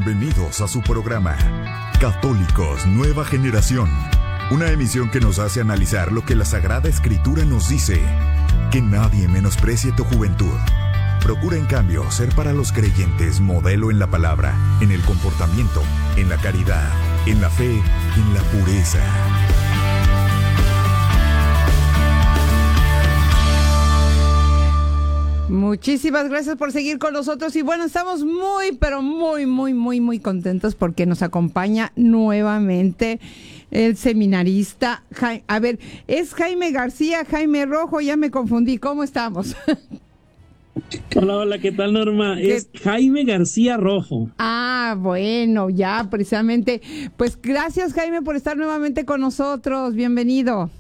Bienvenidos a su programa Católicos Nueva Generación, una emisión que nos hace analizar lo que la Sagrada Escritura nos dice: que nadie menosprecie tu juventud. Procura en cambio ser para los creyentes modelo en la palabra, en el comportamiento, en la caridad, en la fe, en la pureza. Muchísimas gracias por seguir con nosotros y bueno, estamos muy contentos porque nos acompaña nuevamente el seminarista es Jaime García, Jaime Rojo, ya me confundí, ¿cómo estamos? Hola, ¿qué tal, Norma? Es Jaime García Rojo. Bueno, ya precisamente, pues gracias, Jaime, por estar nuevamente con nosotros, bienvenido.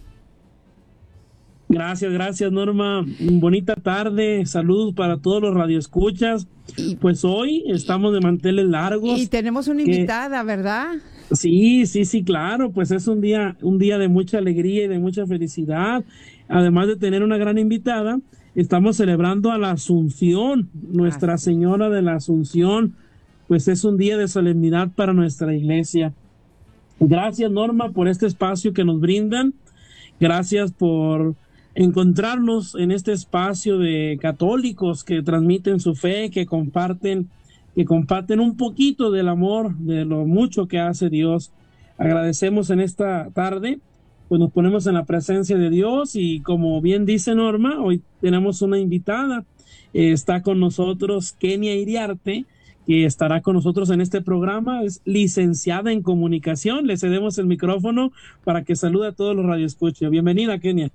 Gracias, Norma. Bonita tarde, saludos para todos los radioescuchas. Pues hoy estamos de manteles largos. Y tenemos una invitada, ¿verdad? Sí, claro, pues es un día de mucha alegría y de mucha felicidad. Además de tener una gran invitada, estamos celebrando a la Asunción, Nuestra Señora de la Asunción. Pues es un día de solemnidad para nuestra iglesia. Gracias, Norma, por este espacio que nos brindan. Gracias por encontrarnos en este espacio de católicos que transmiten su fe, que comparten un poquito del amor, de lo mucho que hace Dios. Agradecemos en esta tarde, pues nos ponemos en la presencia de Dios y como bien dice Norma, hoy tenemos una invitada, está con nosotros Kenia Iriarte, que estará con nosotros en este programa, es licenciada en comunicación. Le cedemos el micrófono para que salude a todos los radioescuchas. Bienvenida, Kenia.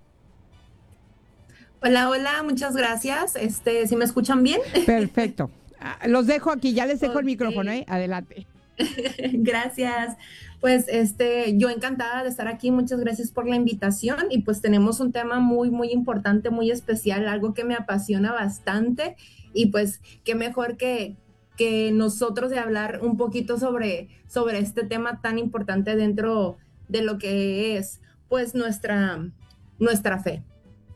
Hola, muchas gracias. ¿Sí me escuchan bien? Perfecto. Los dejo aquí, ya les dejo el micrófono, adelante. Gracias. Pues yo encantada de estar aquí, muchas gracias por la invitación y pues tenemos un tema muy importante, muy especial, algo que me apasiona bastante y pues qué mejor que nosotros de hablar un poquito sobre este tema tan importante dentro de lo que es pues nuestra fe.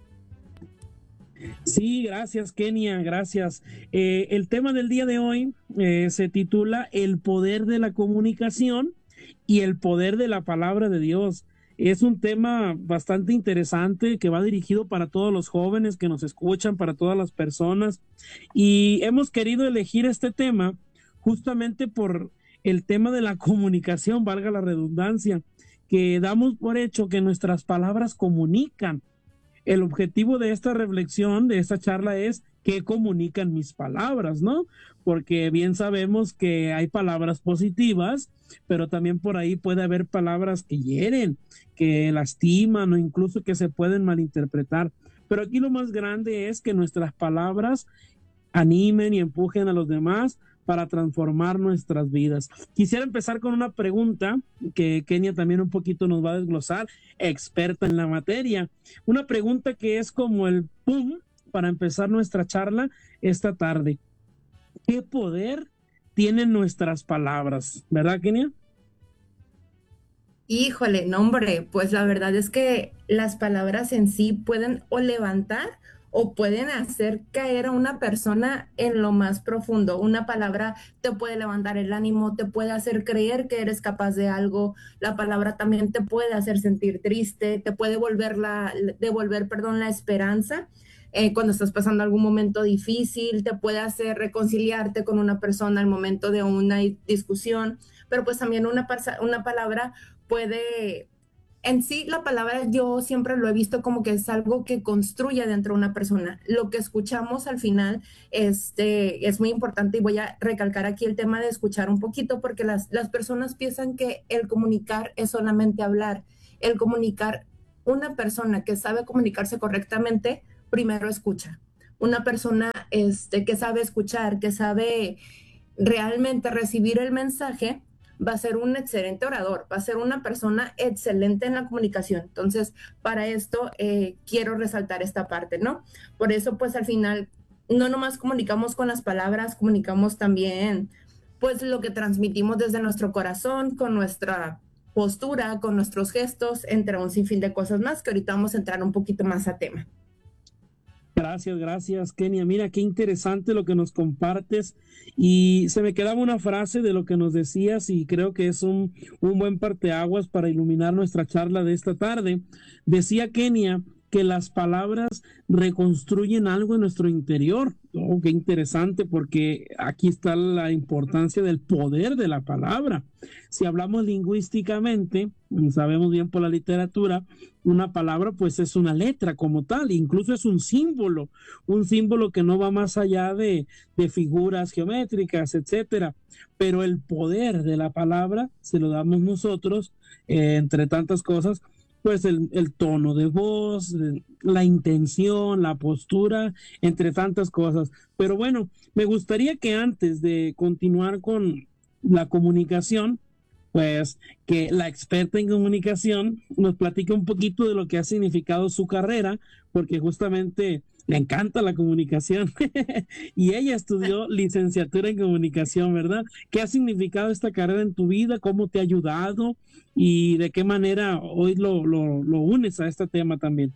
Sí, gracias, Kenia, gracias. El tema del día de hoy se titula El poder de la comunicación y el poder de la palabra de Dios. Es un tema bastante interesante que va dirigido para todos los jóvenes que nos escuchan, para todas las personas. Y hemos querido elegir este tema justamente por el tema de la comunicación, valga la redundancia, que damos por hecho que nuestras palabras comunican. El objetivo de esta reflexión, de esta charla es qué comunican mis palabras, ¿no? Porque bien sabemos que hay palabras positivas, pero también por ahí puede haber palabras que hieren, que lastiman o incluso que se pueden malinterpretar. Pero aquí lo más grande es que nuestras palabras animen y empujen a los demás para transformar nuestras vidas. Quisiera empezar con una pregunta que Kenia también un poquito nos va a desglosar, experta en la materia. Una pregunta que es como el pum para empezar nuestra charla esta tarde. ¿Qué poder tienen nuestras palabras? ¿Verdad, Kenia? Híjole, no, hombre, pues la verdad es que las palabras en sí pueden o levantar o pueden hacer caer a una persona en lo más profundo. Una palabra te puede levantar el ánimo, te puede hacer creer que eres capaz de algo. La palabra también te puede hacer sentir triste, te puede devolver la esperanza cuando estás pasando algún momento difícil, te puede hacer reconciliarte con una persona al momento de una discusión, pero pues también una palabra puede... En sí, la palabra yo siempre lo he visto como que es algo que construye dentro de una persona. Lo que escuchamos al final es muy importante y voy a recalcar aquí el tema de escuchar un poquito porque las personas piensan que el comunicar es solamente hablar. El comunicar, una persona que sabe comunicarse correctamente, primero escucha. Una persona que sabe escuchar, que sabe realmente recibir el mensaje, va a ser un excelente orador, va a ser una persona excelente en la comunicación. Entonces, para esto quiero resaltar esta parte, ¿no? Por eso, pues al final, no nomás comunicamos con las palabras, comunicamos también, pues lo que transmitimos desde nuestro corazón, con nuestra postura, con nuestros gestos, entre un sinfín de cosas más, que ahorita vamos a entrar un poquito más a tema. Gracias, Kenia. Mira, qué interesante lo que nos compartes. Y se me quedaba una frase de lo que nos decías y creo que es un buen parteaguas para iluminar nuestra charla de esta tarde. Decía Kenia que las palabras reconstruyen algo en nuestro interior. Oh, qué interesante, porque aquí está la importancia del poder de la palabra. Si hablamos lingüísticamente, sabemos bien por la literatura, una palabra pues es una letra como tal, incluso es un símbolo que no va más allá de figuras geométricas, etcétera. Pero el poder de la palabra se lo damos nosotros, entre tantas cosas, pues el tono de voz, la intención, la postura, entre tantas cosas. Pero bueno, me gustaría que antes de continuar con la comunicación, pues que la experta en comunicación nos platique un poquito de lo que ha significado su carrera, porque justamente le encanta la comunicación y ella estudió licenciatura en comunicación, ¿verdad? ¿Qué ha significado esta carrera en tu vida? ¿Cómo te ha ayudado? ¿Y de qué manera hoy lo unes a este tema también?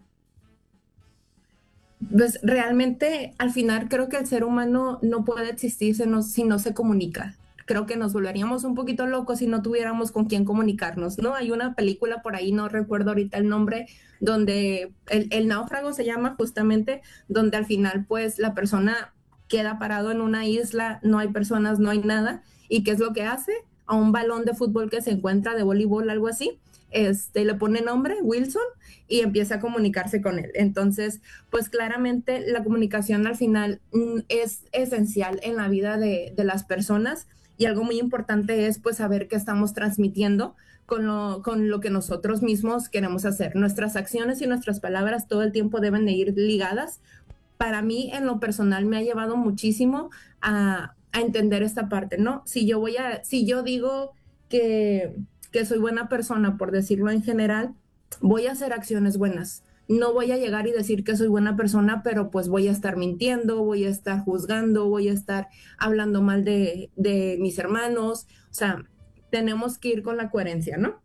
Pues realmente al final creo que el ser humano no puede existir si no se comunica. Creo que nos volveríamos un poquito locos si no tuviéramos con quién comunicarnos, ¿no? Hay una película por ahí, no recuerdo ahorita el nombre, donde el náufrago se llama justamente, donde al final pues la persona queda parado en una isla, no hay personas, no hay nada, y ¿qué es lo que hace? A un balón de fútbol que se encuentra, de voleibol, algo así, le pone nombre, Wilson, y empieza a comunicarse con él. Entonces, pues claramente la comunicación al final es esencial en la vida de las personas. Y algo muy importante es pues saber qué estamos transmitiendo con lo que nosotros mismos queremos hacer. Nuestras acciones y nuestras palabras todo el tiempo deben de ir ligadas. Para mí, en lo personal, me ha llevado muchísimo a entender esta parte, ¿no? Si yo digo que soy buena persona, por decirlo en general, voy a hacer acciones buenas. No voy a llegar y decir que soy buena persona, pero pues voy a estar mintiendo, voy a estar juzgando, voy a estar hablando mal de mis hermanos. O sea, tenemos que ir con la coherencia, ¿no?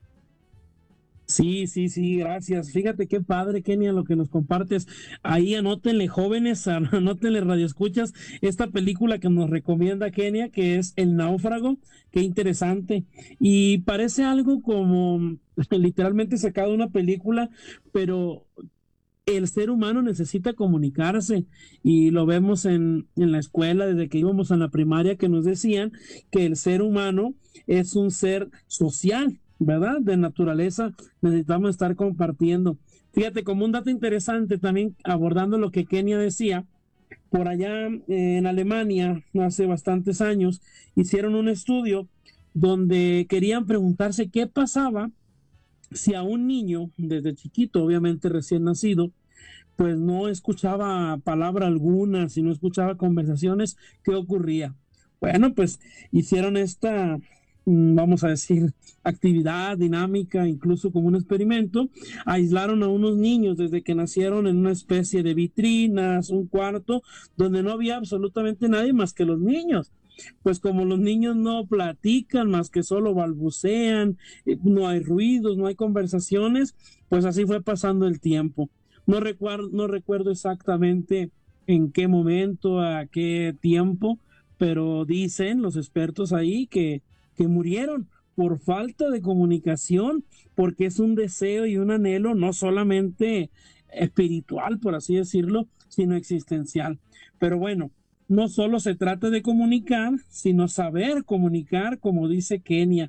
Sí, gracias. Fíjate qué padre, Kenia, lo que nos compartes. Ahí anótenle, jóvenes, anótenle, radioescuchas, esta película que nos recomienda Kenia, que es El Náufrago. Qué interesante. Y parece algo como literalmente sacado de una película, pero el ser humano necesita comunicarse y lo vemos en la escuela desde que íbamos a la primaria, que nos decían que el ser humano es un ser social, ¿verdad? De naturaleza necesitamos estar compartiendo. Fíjate, como un dato interesante también abordando lo que Kenia decía, por allá en Alemania, hace bastantes años, hicieron un estudio donde querían preguntarse qué pasaba si a un niño, desde chiquito, obviamente recién nacido, pues no escuchaba palabra alguna, si no escuchaba conversaciones, ¿qué ocurría? Bueno, pues hicieron esta, vamos a decir, actividad dinámica, incluso como un experimento. Aislaron a unos niños desde que nacieron en una especie de vitrinas, un cuarto, donde no había absolutamente nadie más que los niños. Pues como los niños no platican más que solo balbucean, no hay ruidos, no hay conversaciones, pues así fue pasando el tiempo. No recuerdo exactamente en qué momento, a qué tiempo, pero dicen los expertos ahí que murieron por falta de comunicación, porque es un deseo y un anhelo no solamente espiritual, por así decirlo, sino existencial. Pero bueno, no solo se trata de comunicar, sino saber comunicar, como dice Kenia.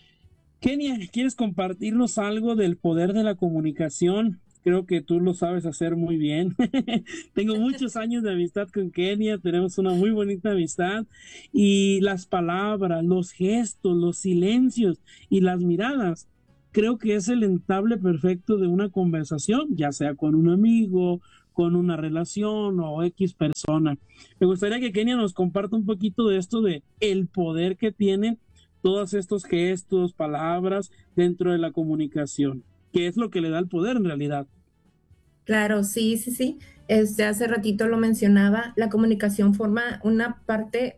Kenia, ¿quieres compartirnos algo del poder de la comunicación? Creo que tú lo sabes hacer muy bien. Tengo muchos años de amistad con Kenia, tenemos una muy bonita amistad y las palabras, los gestos, los silencios y las miradas, creo que es el entablo perfecto de una conversación, ya sea con un amigo, con una relación o X persona. Me gustaría que Kenia nos comparta un poquito de esto, de el poder que tienen todos estos gestos, palabras dentro de la comunicación, que es lo que le da el poder en realidad. Claro, sí. Hace ratito lo mencionaba, la comunicación forma una parte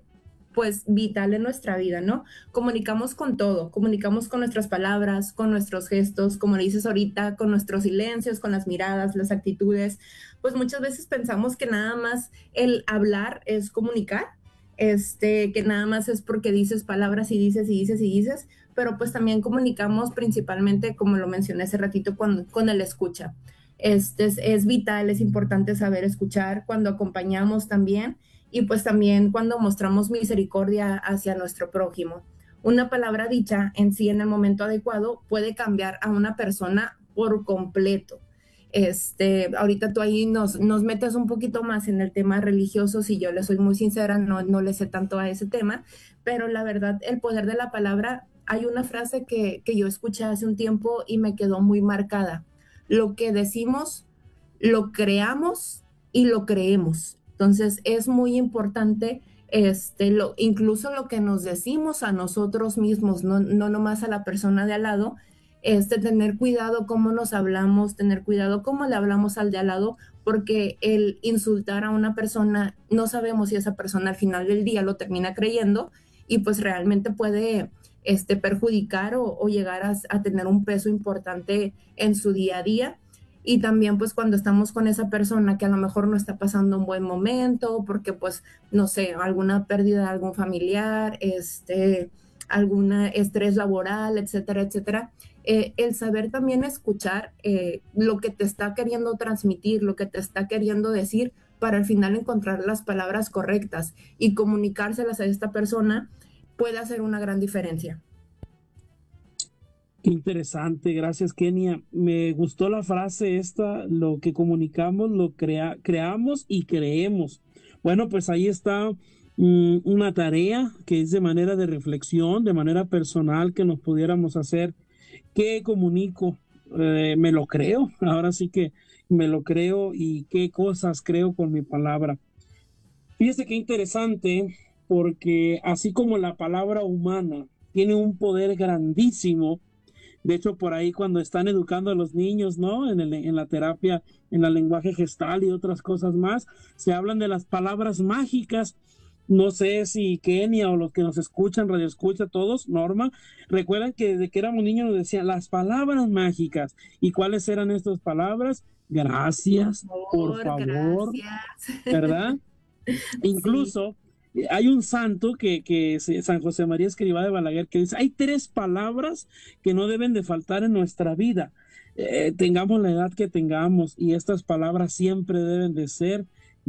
pues vital en nuestra vida, ¿no? Comunicamos con todo, comunicamos con nuestras palabras, con nuestros gestos, como le dices ahorita, con nuestros silencios, con las miradas, las actitudes. Pues muchas veces pensamos que nada más el hablar es comunicar, que nada más es porque dices palabras y dices y dices y dices, pero pues también comunicamos principalmente, como lo mencioné hace ratito, con el escucha. Es vital, es importante saber escuchar cuando acompañamos también, y pues también cuando mostramos misericordia hacia nuestro prójimo. Una palabra dicha en sí en el momento adecuado puede cambiar a una persona por completo. Ahorita tú ahí nos metes un poquito más en el tema religioso, si yo le soy muy sincera, no le sé tanto a ese tema, pero la verdad, el poder de la palabra, hay una frase que yo escuché hace un tiempo y me quedó muy marcada. Lo que decimos, lo creamos y lo creemos. Entonces es muy importante incluso lo que nos decimos a nosotros mismos, no nomás a la persona de al lado, tener cuidado cómo nos hablamos, tener cuidado cómo le hablamos al de al lado, porque el insultar a una persona, no sabemos si esa persona al final del día lo termina creyendo y pues realmente puede perjudicar o llegar a tener un peso importante en su día a día. Y también pues cuando estamos con esa persona que a lo mejor no está pasando un buen momento, porque pues, no sé, alguna pérdida de algún familiar, algún estrés laboral, etcétera, etcétera, el saber también escuchar lo que te está queriendo transmitir, lo que te está queriendo decir, para al final encontrar las palabras correctas y comunicárselas a esta persona puede hacer una gran diferencia. Qué interesante, gracias Kenia. Me gustó la frase esta, lo que comunicamos, lo creamos y creemos. Bueno, pues ahí está una tarea que es de manera de reflexión, de manera personal que nos pudiéramos hacer. ¿Qué comunico? Me lo creo, ahora sí que me lo creo y qué cosas creo con mi palabra. Fíjese qué interesante, porque así como la palabra humana tiene un poder grandísimo. De hecho, por ahí cuando están educando a los niños, ¿no? En la terapia, en el lenguaje gestal y otras cosas más, se hablan de las palabras mágicas. No sé si Kenia o los que nos escuchan, radio escucha, todos, Norma, recuerdan que desde que éramos niños nos decían las palabras mágicas. ¿Y cuáles eran estas palabras? Gracias, por favor, gracias. ¿verdad? Incluso hay un santo que San José María Escrivá de Balaguer, que dice, hay 3 palabras que no deben de faltar en nuestra vida. Tengamos la edad que tengamos, y estas palabras siempre deben de ser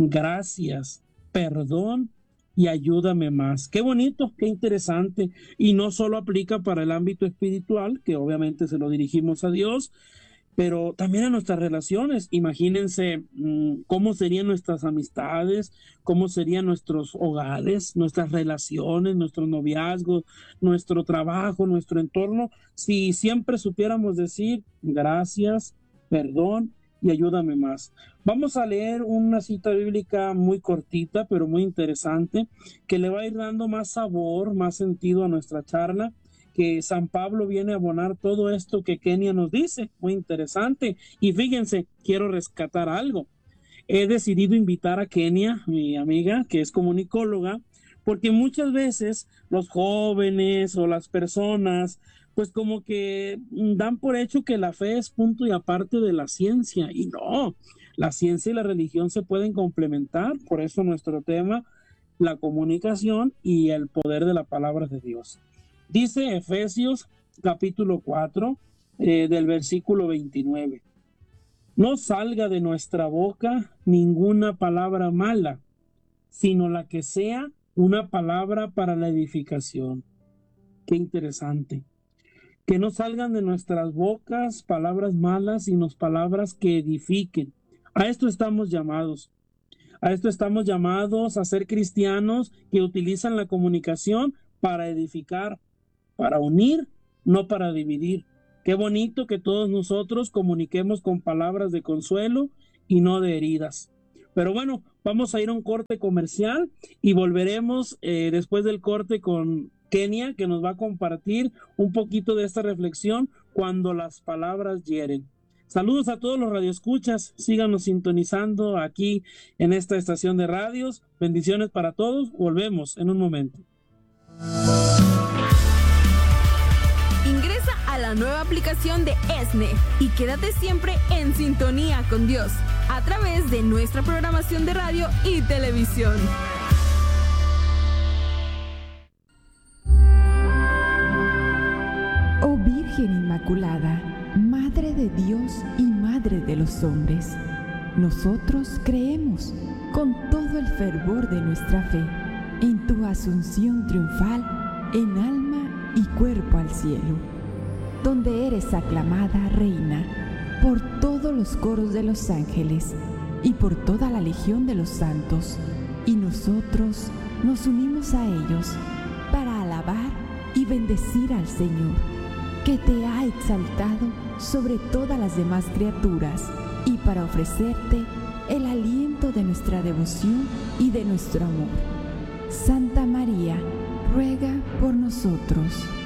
gracias, perdón y ayúdame más. Qué bonito, qué interesante. Y no solo aplica para el ámbito espiritual, que obviamente se lo dirigimos a Dios, pero también a nuestras relaciones. Imagínense cómo serían nuestras amistades, cómo serían nuestros hogares, nuestras relaciones, nuestros noviazgos, nuestro trabajo, nuestro entorno, si siempre supiéramos decir gracias, perdón y ayúdame más. Vamos a leer una cita bíblica muy cortita, pero muy interesante, que le va a ir dando más sabor, más sentido a nuestra charla, que San Pablo viene a abonar todo esto que Kenia nos dice, muy interesante. Y fíjense, quiero rescatar algo. He decidido invitar a Kenia, mi amiga, que es comunicóloga, porque muchas veces los jóvenes o las personas, pues como que dan por hecho que la fe es punto y aparte de la ciencia, y no, la ciencia y la religión se pueden complementar. Por eso nuestro tema, la comunicación y el poder de la palabra de Dios. Dice Efesios capítulo 4 del versículo 29. No salga de nuestra boca ninguna palabra mala, sino la que sea una palabra para la edificación. Qué interesante. Que no salgan de nuestras bocas palabras malas, sino palabras que edifiquen. A esto estamos llamados. A esto estamos llamados a ser cristianos que utilizan la comunicación para edificar, para unir, no para dividir. Qué bonito que todos nosotros comuniquemos con palabras de consuelo y no de heridas. Pero bueno, vamos a ir a un corte comercial y volveremos después del corte con Kenia, que nos va a compartir un poquito de esta reflexión cuando las palabras hieren. Saludos a todos los radioescuchas, síganos sintonizando aquí en esta estación de radios. Bendiciones para todos, volvemos en un momento. la nueva aplicación de ESNE y quédate siempre en sintonía con Dios a través de nuestra programación de radio y televisión. Oh Virgen Inmaculada, Madre de Dios y Madre de los hombres, nosotros creemos con todo el fervor de nuestra fe en tu asunción triunfal en alma y cuerpo al cielo, donde eres aclamada Reina por todos los coros de los ángeles y por toda la legión de los santos, y nosotros nos unimos a ellos para alabar y bendecir al Señor, que te ha exaltado sobre todas las demás criaturas, y para ofrecerte el aliento de nuestra devoción y de nuestro amor. Santa María, ruega por nosotros.